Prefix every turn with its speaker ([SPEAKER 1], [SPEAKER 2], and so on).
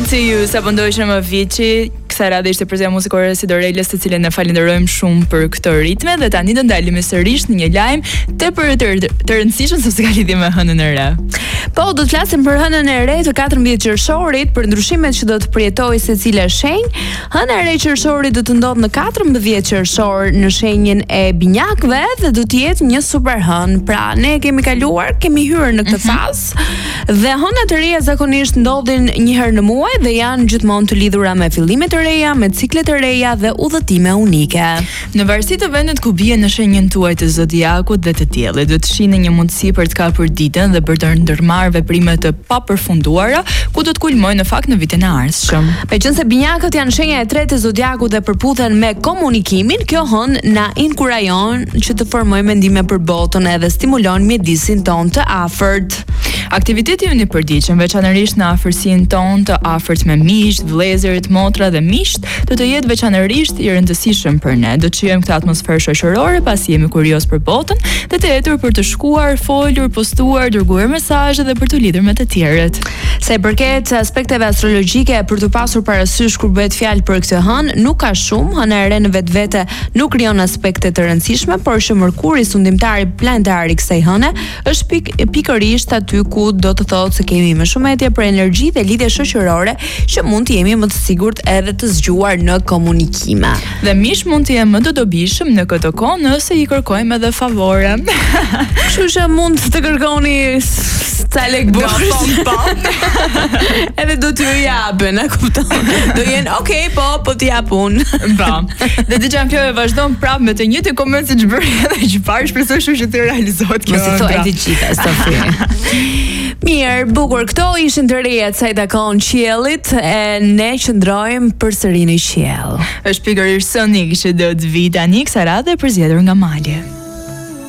[SPEAKER 1] to you, sa pëndojshë më Vici. Kësa radhe ishte përzia muzikore si Dorelës, të cilën ne falenderojmë shumë për këtë ritme, dhe tani do ndalemi sërish në një lajm tepër të rëndësishëm sepse ka lidhje me hënën e re.
[SPEAKER 2] Po, do të flasim për hënën e re të 14 qershorit, për ndryshimet që do të përjetojë secila shenjë. Hëna e re e qershorit do të ndodhë në 14 qershor në shenjën e binjakëve dhe do të jetë një super hënë. Pra, ne kemi hyrë në këtë fazë dhe hënat e reja zakonisht ndodhin një herë në muaj dhe janë gjithmonë të lidhura me fillimet e reja, me ciklet e reja dhe udhëtime unike.
[SPEAKER 1] Në varësi të vendet ku bie në shenjën tuaj të zodiakut dhe të diellit, do të shihni një mundësi për të kapur ditën dhe për të ndërmarrë veprime të papërfunduara, ku do të kulmojnë në fakt në vitin e ardhshëm.
[SPEAKER 2] Meqense binjakët janë shenja e tretë e zodiakut dhe përputhen me komunikimin, kjo hënë na inkurajon që të formojmë mendime për botën edhe stimulon mjedisin ton të afërt.
[SPEAKER 1] Aktiviteti ynë i përditshëm, veçanërisht në afërsinë tonë të afërt me miqt, vëllezërit, motra dhe miqt, do të jetë veçanërisht i rëndësishëm për ne. Do të shijojmë këtë atmosferë shoqërore pasi jemi kurioz për botën dhe të hetur për të shkuar, folur, postuar, dërguar mesazhe dhe për të lidhur me të tjerët.
[SPEAKER 2] Sa i përket aspekteve astrologjike për të pasur parasysh kur bëhet fjalë për këtë hënë, nuk ka shumë. Hëna e re në vetvete nuk krijon aspekte të rëndësishme, por që Mërkuri, sundimtari planetari i kësaj hëne, është pikërisht aty ku do të thotë se kemi më shumë etje për energji dhe lidhje shoqërore që mund të jemi më të sigurt edhe të zgjuar në komunikime.
[SPEAKER 1] Dhe mish mund të jenë më të dobishëm në këtë kohë nëse i kërkojmë edhe favore.
[SPEAKER 2] Kështu që mund të kërkoni sa lek bosh. Edhe do t'ju japën, e kupton? Do jenë, okay, po t'i japun.
[SPEAKER 1] Po. Dhe dëgjojmë kjo e vazhdon prapë me të njëjtin koment siç bëri edhe që parë, shpresoj shumë që të realizohet kjo.
[SPEAKER 2] Mos i thoj të gjitha, Sofi. Mirë, bukur, këto ishin të rejat sa i takon qiellit e ne qëndrojmë përsëri në qiell.
[SPEAKER 1] Është pikërisht sonik që do të vi tani kësaj radhe përzgjedhur nga Mali.